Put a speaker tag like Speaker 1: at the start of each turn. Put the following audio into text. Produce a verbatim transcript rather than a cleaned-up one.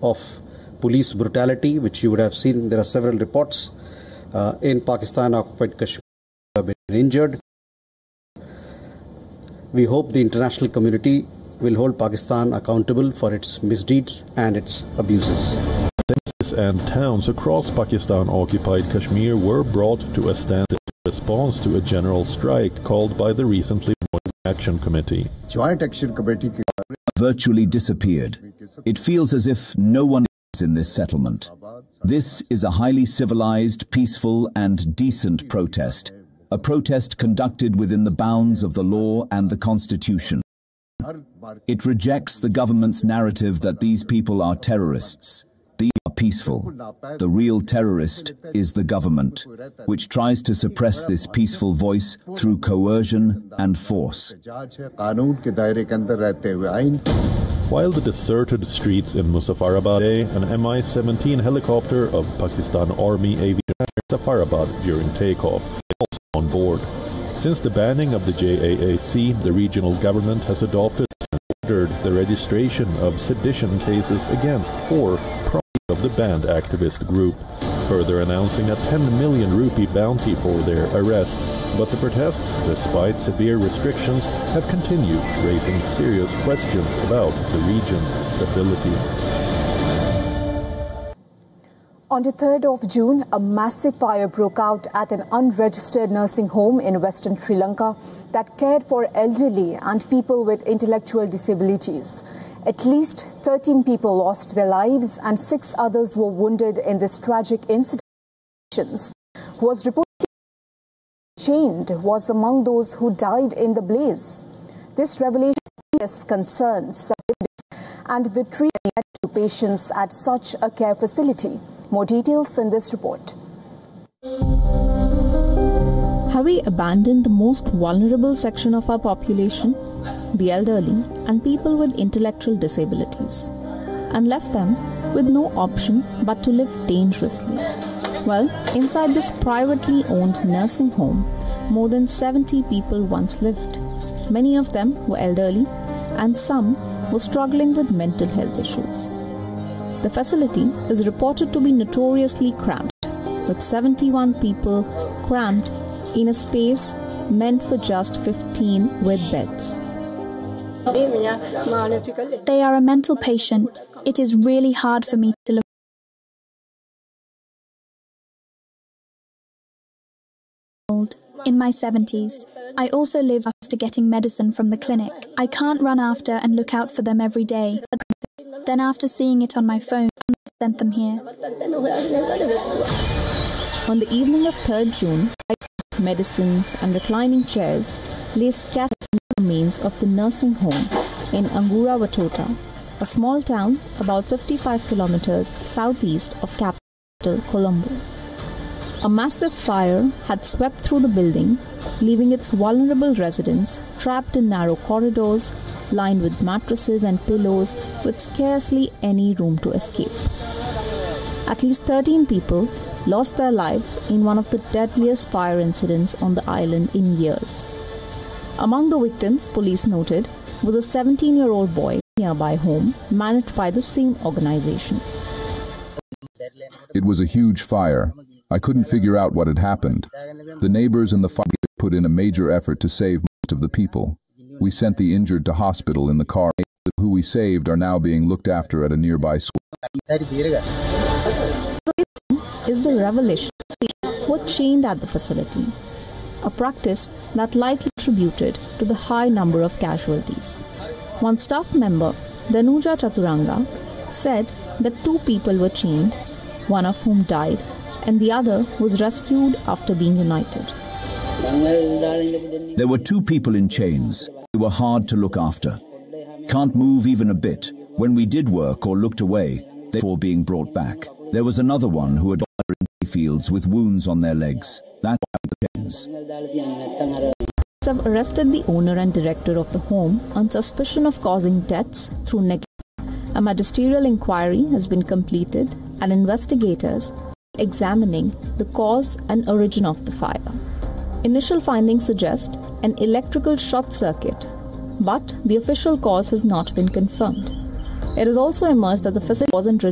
Speaker 1: of police brutality, which you would have seen. There are several reports uh, in Pakistan occupied Kashmir have been injured. We hope the international community will hold Pakistan accountable for its misdeeds and its abuses.
Speaker 2: Cities and towns across Pakistan-occupied Kashmir were brought to a stand in response to a general strike called by the recently Joint Action Committee.
Speaker 3: Joint Action Committee
Speaker 4: virtually disappeared. It feels as if no one is in this settlement. This is a highly civilized, peaceful and decent protest. A protest conducted within the bounds of the law and the Constitution. It rejects the government's narrative that these people are terrorists. They are peaceful. The real terrorist is the government, which tries to suppress this peaceful voice through coercion and force.
Speaker 2: While the deserted streets in Muzaffarabad, an M I seventeen helicopter of Pakistan Army aviation Muzaffarabad during takeoff, also on board. Since the banning of the J A A C, the regional government has adopted and ordered the registration of sedition cases against four properties of the banned activist group, further announcing a ten million rupee bounty for their arrest. But the protests, despite severe restrictions, have continued, raising serious questions about the region's stability.
Speaker 5: On the third of June, a massive fire broke out at an unregistered nursing home in western Sri Lanka that cared for elderly and people with intellectual disabilities. At least thirteen people lost their lives and six others were wounded in this tragic incident. Who was reportedly chained was among those who died in the blaze. This revelation raises concerns and the treatment to patients at such a care facility. More details in this report.
Speaker 6: Have we abandoned the most vulnerable section of our population, the elderly and people with intellectual disabilities, and left them with no option but to live dangerously? Well, inside this privately owned nursing home, more than seventy people once lived. Many of them were elderly and some were struggling with mental health issues. The facility is reported to be notoriously cramped, with seventy-one people crammed in a space meant for just fifteen with beds.
Speaker 7: They are a mental patient. It is really hard for me to look old. In my seventies. I also live after getting medicine from the clinic. I can't run after and look out for them every day. Then after seeing it on my phone, I sent them here.
Speaker 6: On the evening of third June, medicines and reclining chairs lay scattered in the remains of the nursing home in Angura Watota, a small town about fifty-five kilometers southeast of capital Colombo. A massive fire had swept through the building, leaving its vulnerable residents trapped in narrow corridors, lined with mattresses and pillows, with scarcely any room to escape. At least thirteen people lost their lives in one of the deadliest fire incidents on the island in years. Among the victims, police noted, was a seventeen-year-old boy nearby home managed by the same organization.
Speaker 8: It was a huge fire. I couldn't figure out what had happened. The neighbors and the fire put in a major effort to save most of the people. We sent the injured to hospital in the car. Who we saved are now being looked after at a nearby school.
Speaker 6: Is the revelation who were chained at the facility, a practice that likely attributed to the high number of casualties. One staff member, Danuja Chaturanga, said that two people were chained, one of whom died, and the other was rescued after being united.
Speaker 4: There were two people in chains. They were hard to look after. Can't move even a bit. When we did work or looked away, they were being brought back. There was another one who had died in fields with wounds on their legs. That's why the chains.
Speaker 6: Police have arrested the owner and director of the home on suspicion of causing deaths through negligence. A magisterial inquiry has been completed and investigators examining the cause and origin of the fire. Initial findings suggest an electrical short circuit, but the official cause has not been confirmed. It has also emerged that the facility wasn't